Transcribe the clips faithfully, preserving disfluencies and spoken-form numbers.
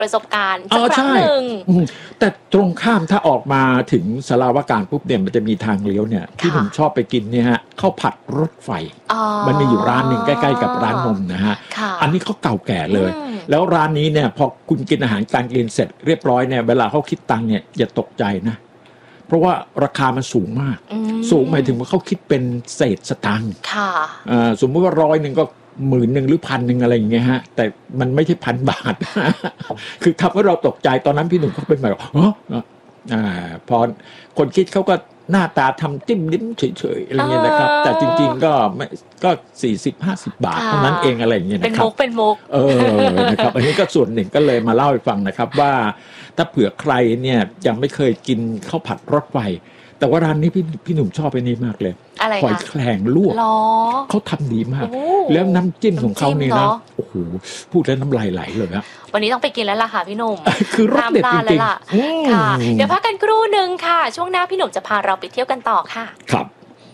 ประสบการณ์สักครั้งหนึ่งแต่ตรงข้ามถ้าออกมาถึงสารวการปุ๊บเนี่ยมันจะมีทางเลี้ยวเนี่ยที่ผมชอบไปกินเนี่ยฮะข้าวผัดรถไฟมันมีอยู่ร้านหนึ่งใกล้ๆกับร้านนมนะฮะอันนี้เขาเก่าแก่เลยแล้วร้านนี้เนี่ยพอคุณกินอาหารการกินเสร็จเรียบร้อยเนี่ยเวลาเขาคิดตังค์เนี่ยอย่าตกใจนะเพราะว่าราคามันสูงมากสูงหมายถึงว่าเขาคิดเป็นเศษสตางค์สมมติว่าร้อยหนึ่งก็หมื่นหนึ่งหรือพันหนึ่งอะไรอย่างเงี้ยฮะแต่มันไม่ใช่พันบาท คือทำให้เราตกใจตอนนั้นพี่หนุ่มเขาเป็นแบบเฮ้ออ่าพอคนคิดเขาก็หน้าตาทำจิ้มลิ้มเฉยๆอะไรเงี้ยนะครับแต่จริงๆก็ก็สี่สิบห้าสิบบาทเท่านั้นเองอะไรอย่างเงี้ยนะครับเป็นมุกเป็นมุกเออนะครับอันนี้ก็ส่วนหนึ่งก็เลยมาเล่าให้ฟังนะครับว่าถ้าเผื่อใครเนี่ยยังไม่เคยกินข้าวผัดรถไฟแต่ว่าร้านนี้พี่พี่หนุ่มชอบไปนี่มากเลยหอยแครงลวกเขาทำดีมากแล้วน้ำจิ้มของเขาเนี่ยนะโอ้โหพูดแล้วน้ำลายไหลเลยนะวันนี้ต้องไปกินแล้วล่ะค่ะพี่หนุ่มคือรสเด็ดจริงๆค่ะเดี๋ยวพักกันครู่นึงค่ะช่วงหน้าพี่หนุ่มจะพาเราไปเที่ยวกันต่อค่ะครับ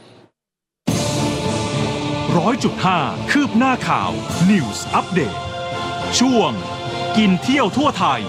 ร้อยจุดห้าคืบหน้าข่าว News Update ช่วงกินเที่ยวทั่วไทย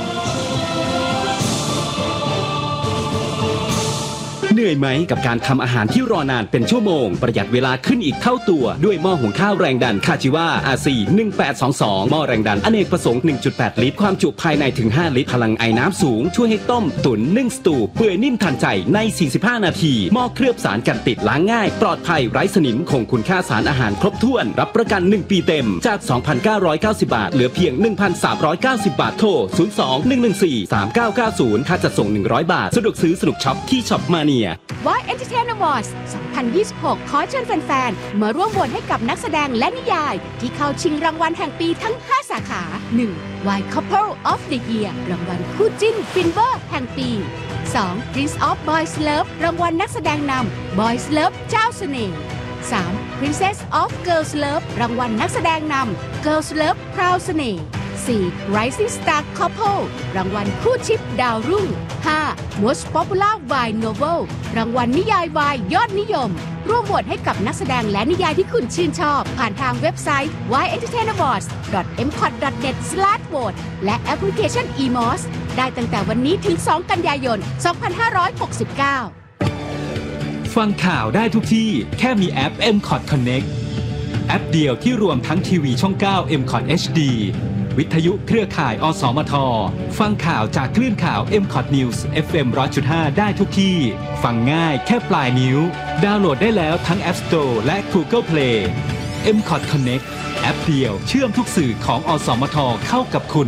เหนื่อยไหมกับการทำอาหารที่รอนานเป็นชั่วโมงประหยัดเวลาขึ้นอีกเท่าตัวด้วยหม้อหุงข้าวแรงดันคาจิวา อาร์ ซี หนึ่งแปดสองสองหม้อแรงดันอเนกประสงค์ หนึ่งจุดแปด ลิตรความจุภายในถึงห้าลิตรพลังไอน้ำสูงช่วยให้ต้มตุ๋นนึ่งสตูเปื่อยนิ่มทันใจในสี่สิบห้านาทีหม้อเคลือบสารกันติดล้างง่ายปลอดภัยไร้สนิมคงคุณค่าสารอาหารครบถ้วนรับประกันหนึ่งปีเต็มจาก สองพันเก้าร้อยเก้าสิบ บาทเหลือเพียง หนึ่งพันสามร้อยเก้าสิบ บาทโทรศูนย์ สอง หนึ่ง หนึ่ง สี่ สาม เก้า เก้า ศูนย์ค่าจัดส่งหนึ่งร้อยบาทสะดวกซื้อสนุกช็อปที่ช็อปมาเนีย Why Entertainment Awards สองพันยี่สิบหก ขอเชิญแฟนๆมาร่วมโหวตให้กับนักแสดงและนิยายที่เข้าชิงรางวัลแห่งปีทั้งห้าสาขา หนึ่ง Why Couple of the Year รางวัลคู่จิ้นฟินเวอร์แห่งปี สอง Prince of Boys Love รางวัลนักแสดงนำ Boys Love เจ้าเสน่ห์ สาม Princess of Girls Love รางวัลนักแสดงนำ Girls Love พราวเสน่ห์ สี่ Rising Star Couple รางวัลคู่ชิปดาวรุ่ง ห้า Most Popular Wine Novel รางวัลนิยายวายยอดนิยมร่วมโหวตให้กับนักแสดงและนิยายที่คุณชื่นชอบผ่านทางเว็บไซต์ วาย เอ็นเตอร์เทน อวอร์ดส์ ดอท เอ็ม คอท ดอท เน็ต สแลช โหวต และแอปพลิเคชัน อี มอส ได้ตั้งแต่วันนี้ถึง สอง กันยายน สองพันห้าร้อยหกสิบเก้าฟังข่าวได้ทุกที่แค่มีแอป เอ็ม คอท Connect แอปเดียวที่รวมทั้งทีวีช่อง เก้า เอ็ม คอท เอช ดี วิทยุเครือข่ายอสมทฟังข่าวจากคลื่นข่าว เอ็ม คอท News เอฟ เอ็ม หนึ่งร้อยจุดห้า ได้ทุกที่ฟังง่ายแค่ปลายนิ้วดาวน์โหลดได้แล้วทั้ง App Store และ Google Play เอ็ม คอท Connect แอปเดียวเชื่อมทุกสื่อของอสมทเข้ากับคุณ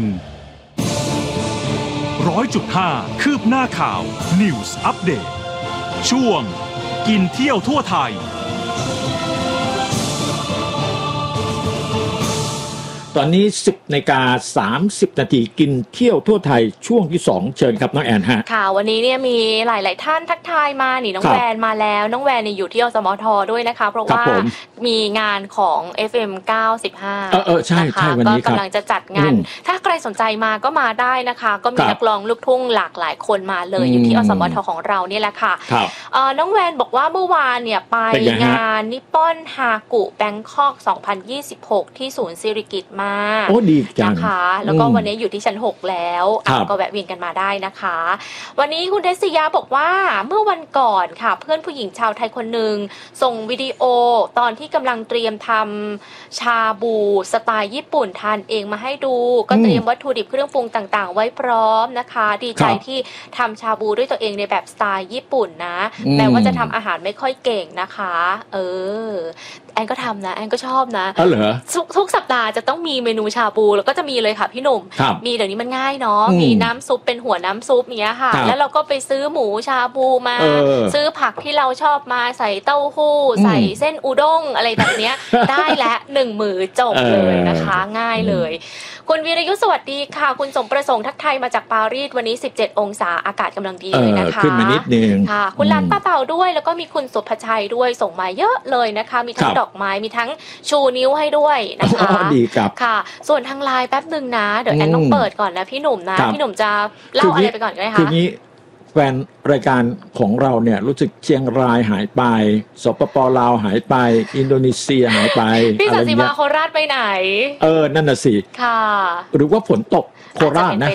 ร้อยจุดห้า คืบหน้าข่าว News Update ช่วงกินเที่ยวทั่วไทยตอนนี้ สิบนาฬิกาสามสิบนาทีกินเที่ยวทั่วไทยช่วงที่สองเชิญครับน้องแอนฮะค่ะวันนี้เนี่ยมีหลายๆท่านทักทายมานี่น้องแวนมาแล้วน้องแวนเนี่ยอยู่ที่อสมทด้วยนะคะเพราะว่ามีงานของ เอฟ เอ็ม เก้าสิบห้าเออเออใช่ใช่วันนี้ก็กำลังจะจัดงานถ้าใครสนใจมาก็มาได้นะคะก็มีนักร้องลูกทุ่งหลากหลายคนมาเลยอยู่ที่อสมทของเราเนี่ยแหละค่ะน้องแวนบอกว่าเมื่อวานเนี่ยไปงานนิปปอนฮากุแบงคอกสองพันยี่สิบหกที่ศูนย์สิริกิติ์มาโอ้ดีจังนะคะแล้วก็วันนี้อยู่ที่ชั้นหกแล้วก็แวะเวียนกันมาได้นะคะวันนี้คุณเทศยาบอกว่าเมื่อวันก่อนค่ะเพื่อนผู้หญิงชาวไทยคนหนึ่งส่งวิดีโอตอนที่กำลังเตรียมทำชาบูสไตล์ญี่ปุ่นทานเองมาให้ดูก็เตรียมวัตถุดิบเครื่องปรุงต่างๆไว้พร้อมนะคะดีใจที่ทำชาบูด้วยตัวเองในแบบสไตล์ญี่ปุ่นนะแม้ว่าจะทำอาหารไม่ค่อยเก่งนะคะเออแอนก็ทำนะแอนก็ชอบนะอ๋อเหรอทุกทุกสัปดาห์จะต้องมีเมนูชาบูแล้วก็จะมีเลยค่ะพี่หนุ่มมีเดี๋ยวนี้มันง่ายเนาะมีน้ำซุปเป็นหัวน้ำซุปเนี้ยค่ะแล้วเราก็ไปซื้อหมูชาบูมาซื้อผักที่เราชอบมาใส่เต้าหู้ใส่เส้นอุด้งอะไรแบบเนี้ยได้และหนึ่งมื้อจบเลยนะคะง่ายเลยคุณวีรยุทธสวัสดีค่ะคุณสมประสงค์ทักไทยมาจากปารีสวันนี้สิบเจ็ดองศาอากาศกำลังดีเลยนะคะขึ้นมานิดนึงค่ะคุณลานป้าเป่าด้วยแล้วก็มีคุณสุภชัยด้วยส่งมาเยอะเลยนะคะมีทั้งดอกไม้มีทั้งชูนิ้วให้ด้วยนะคะดีครับค่ะส่วนทางไลน์แป๊บนึงนะเดี๋ยวแอนต้องเปิดก่อนนะพี่หนุ่มนะพี่หนุ่มจะเล่าอะไรไปก่อนก็ได้ค่ะคืองี้แฟนรายการของเราเนี่ยรู้สึกเชียงรายหายไปสปป.ลาวหายไปอินโดนีเซียหายไปพี่สันติมาโคราชไปไหนเออนั่นน่ะสิค่ะหรือว่าฝนตกโคราชนะ